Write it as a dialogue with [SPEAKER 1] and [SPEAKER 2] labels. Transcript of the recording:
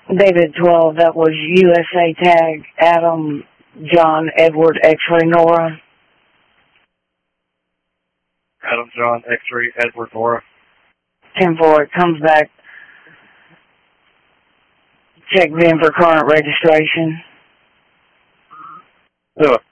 [SPEAKER 1] David 12, that was USA tag, Adam, John, Edward, X-ray, Nora.
[SPEAKER 2] Adam, John, X-ray, Edward, Nora.
[SPEAKER 1] 10-4, it comes back. Check VIN for current registration.
[SPEAKER 2] Do it.